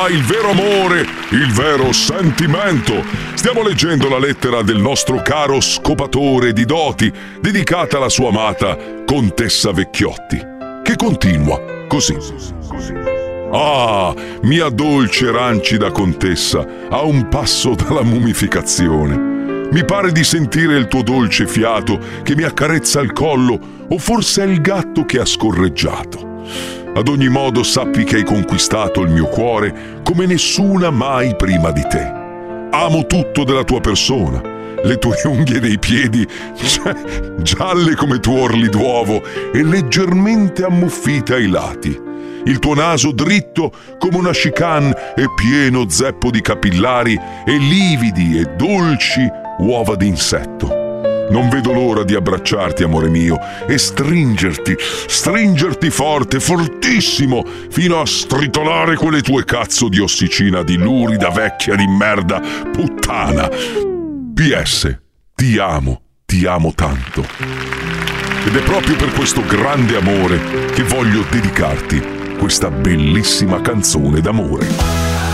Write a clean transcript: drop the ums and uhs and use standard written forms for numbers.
il vero amore, il vero sentimento. Stiamo leggendo la lettera del nostro caro scopatore di doti, dedicata alla sua amata Contessa Vecchiotti, che continua così. Ah, mia dolce rancida contessa, a un passo dalla mummificazione. Mi pare di sentire il tuo dolce fiato che mi accarezza il collo, o forse è il gatto che ha scorreggiato. Ad ogni modo sappi che hai conquistato il mio cuore come nessuna mai prima di te. Amo tutto della tua persona, le tue unghie dei piedi, gialle come tuorli d'uovo e leggermente ammuffite ai lati. Il tuo naso dritto come una chicane e pieno zeppo di capillari e lividi e dolci uova d'insetto. Non vedo l'ora di abbracciarti, amore mio, e stringerti forte, fortissimo, fino a stritolare quelle tue cazzo di ossicina di lurida vecchia di merda puttana. PS, ti amo tanto. Ed è proprio per questo grande amore che voglio dedicarti questa bellissima canzone d'amore.